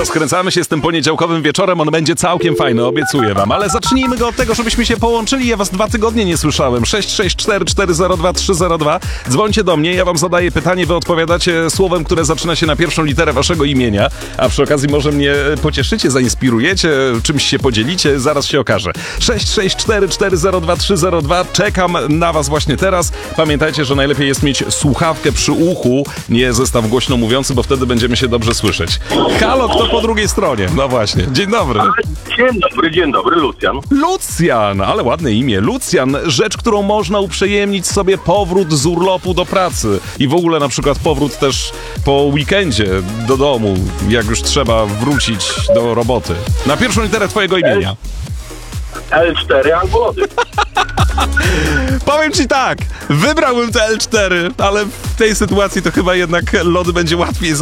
Rozkręcamy się z tym poniedziałkowym wieczorem, on będzie całkiem fajny, obiecuję wam. Ale zacznijmy go od tego, żebyśmy się połączyli. Ja was 2 tygodnie nie słyszałem. 664 402 302. Dzwońcie do mnie, ja wam zadaję pytanie, wy odpowiadacie słowem, które zaczyna się na pierwszą literę waszego imienia. A przy okazji może mnie pocieszycie, zainspirujecie, czymś się podzielicie, zaraz się okaże. 664 402 302. Czekam na was właśnie teraz. Pamiętajcie, że najlepiej jest mieć słuchawkę przy uchu, nie zestaw głośno mówiący, bo wtedy będziemy się dobrze słyszeć. Halo, kto po drugiej stronie? No właśnie. Dzień dobry. Dzień dobry, Lucjan. Lucjan, ale ładne imię. Lucjan, rzecz, którą można uprzyjemnić sobie powrót z urlopu do pracy. I w ogóle na przykład powrót też po weekendzie do domu, jak już trzeba wrócić do roboty. Na pierwszą literę twojego imienia. L4 albo lody. Powiem ci tak, wybrałbym te L4, ale w tej sytuacji to chyba jednak lody będzie łatwiej